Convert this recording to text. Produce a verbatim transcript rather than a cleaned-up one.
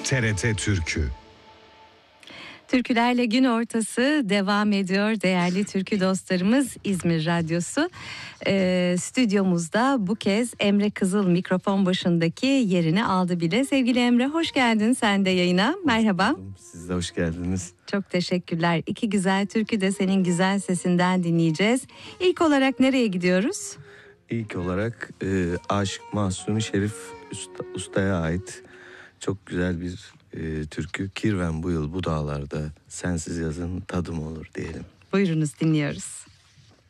T R T Türkü. Türkülerle gün ortası devam ediyor değerli türkü dostlarımız. İzmir Radyosu ee, stüdyomuzda bu kez Emre Kızıl mikrofon başındaki yerini aldı bile. Sevgili Emre, hoş geldin sen de yayına. Merhaba. Siz de hoş geldiniz. Çok teşekkürler. İki güzel türkü de senin güzel sesinden dinleyeceğiz. İlk olarak nereye gidiyoruz? İlk olarak e, Aşık Mahsuni Şerif Usta, Usta'ya ait çok güzel bir e, türkü. Kirven bu yıl bu dağlarda, sensiz yazın tadım olur diyelim. Buyurunuz, dinliyoruz.